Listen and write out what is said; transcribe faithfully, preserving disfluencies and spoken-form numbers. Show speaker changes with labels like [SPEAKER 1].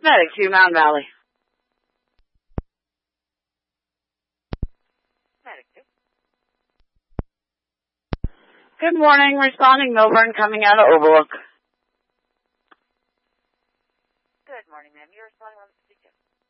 [SPEAKER 1] Medic two, Mountain Valley.
[SPEAKER 2] Medic two.
[SPEAKER 1] Good morning, responding Milburn, coming out of Overlook.
[SPEAKER 2] Good morning, ma'am. You're responding on the speaker.